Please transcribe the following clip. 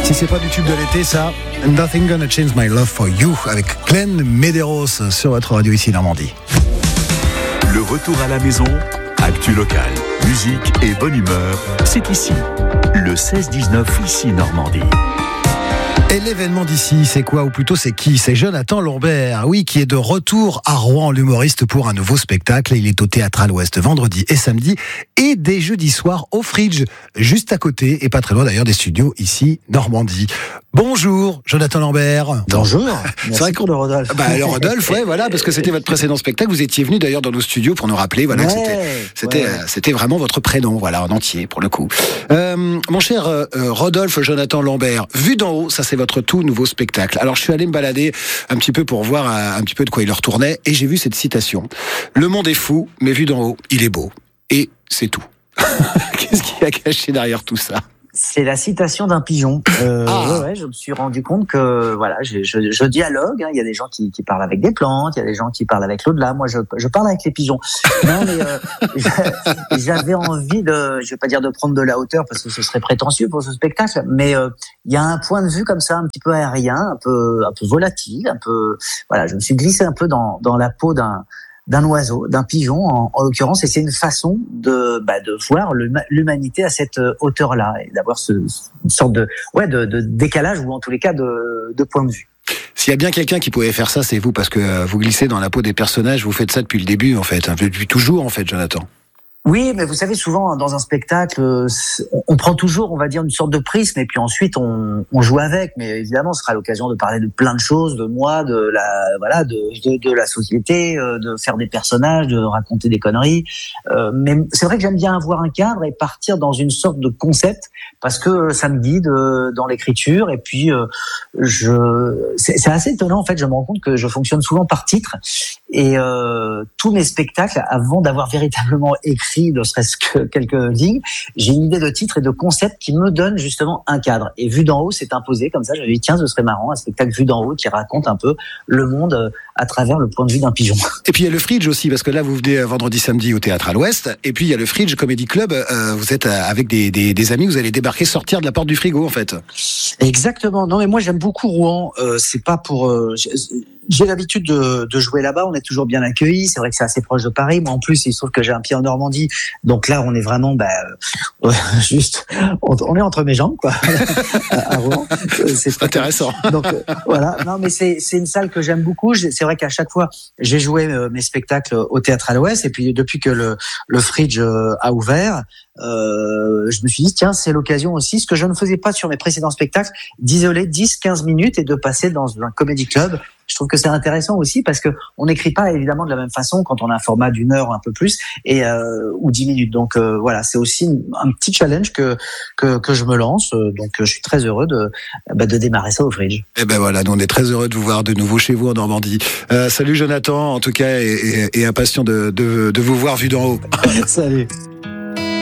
Si c'est pas du tube de l'été, ça, Nothing Gonna Change My Love For You avec Glenn Medeiros sur votre radio ici Normandie. Le retour à la maison, actu locale, musique et bonne humeur, c'est ici. Le 16-19 ici Normandie. Et l'événement d'ici, c'est quoi? Ou plutôt c'est qui? C'est Jonathan Lambert, oui, qui est de retour à Rouen, l'humoriste, pour un nouveau spectacle. Il est au Théâtre à l'Ouest vendredi et samedi, et dès jeudi soir au Fridge, juste à côté, et pas très loin d'ailleurs des studios ici Normandie. Bonjour Jonathan Lambert. Bonjour, C'est vrai pour le Rodolphe. Le Rodolphe, ouais, voilà, parce que c'était votre précédent spectacle. Vous étiez venu d'ailleurs dans nos studios pour nous rappeler, voilà, c'était vraiment votre prénom, voilà, en entier pour le coup. Mon cher Rodolphe Jonathan Lambert, Vue d'en haut, ça c'est votre tout nouveau spectacle. Alors je suis allé me balader un petit peu pour voir un petit peu de quoi il retournait, et j'ai vu cette citation: le monde est fou, mais vu d'en haut, il est beau. Et c'est tout. Qu'est-ce qu'il y a caché derrière tout ça? C'est la citation d'un pigeon. Je me suis rendu compte que voilà, je dialogue. Il y a des gens qui parlent avec des plantes, il y a des gens qui parlent avec l'au-delà. Moi, je parle avec les pigeons. Non, mais j'avais envie de, je vais pas dire de prendre de la hauteur parce que ce serait prétentieux pour ce spectacle, mais il y a un point de vue comme ça, un petit peu aérien, un peu volatile, un peu. Voilà, je me suis glissé un peu dans la peau d'un oiseau, d'un pigeon en l'occurrence, et c'est une façon de voir l'humanité à cette hauteur-là et d'avoir une sorte de décalage, ou en tous les cas de point de vue. S'il y a bien quelqu'un qui pouvait faire ça, c'est vous, parce que vous glissez dans la peau des personnages, vous faites ça depuis le début en fait, depuis toujours en fait, Jonathan. Oui, mais vous savez, souvent dans un spectacle, on prend toujours, on va dire, une sorte de prisme, et puis ensuite on joue avec. Mais évidemment, ce sera l'occasion de parler de plein de choses, de moi, de la société, de faire des personnages, de raconter des conneries. Mais c'est vrai que j'aime bien avoir un cadre et partir dans une sorte de concept, parce que ça me guide dans l'écriture. Et puis c'est assez étonnant en fait. Je me rends compte que je fonctionne souvent par titre, et tous mes spectacles, avant d'avoir véritablement écrit ne serait-ce que quelques lignes, j'ai une idée de titre et de concept qui me donne justement un cadre. Et Vue d'en haut s'est imposé comme ça. J'avais dit tiens, ce serait marrant, un spectacle Vue d'en haut qui raconte un peu le monde à travers le point de vue d'un pigeon. Et puis il y a le Fridge aussi, parce que là vous venez vendredi samedi au Théâtre à l'Ouest, et puis il y a le Fridge Comedy Club. Vous êtes avec des amis, vous allez débarquer, sortir de la porte du frigo en fait. Exactement. Non mais moi j'aime beaucoup Rouen. C'est pas pour j'ai l'habitude de jouer là-bas, on est toujours bien accueillis. C'est vrai que c'est assez proche de Paris. Moi, en plus, il se trouve que j'ai un pied en Normandie. Donc là, on est vraiment, juste, on est entre mes jambes, quoi, à Rouen. C'est intéressant. Donc, voilà. Non, mais c'est une salle que j'aime beaucoup. C'est vrai qu'à chaque fois, j'ai joué mes spectacles au Théâtre à l'Ouest. Et puis, depuis que le Fridge a ouvert, je me suis dit, tiens, c'est l'occasion aussi, ce que je ne faisais pas sur mes précédents spectacles, d'isoler 10-15 minutes et de passer dans un comedy club. Je trouve que c'est intéressant aussi parce que on n'écrit pas évidemment de la même façon quand on a un format d'une heure un peu plus ou 10 minutes. Donc voilà, c'est aussi un petit challenge que je me lance. Donc je suis très heureux de démarrer ça au Fridge. Et ben voilà, nous on est très heureux de vous voir de nouveau chez vous en Normandie. Salut Jonathan, en tout cas, et impatient de vous voir Vue d'en haut. Salut.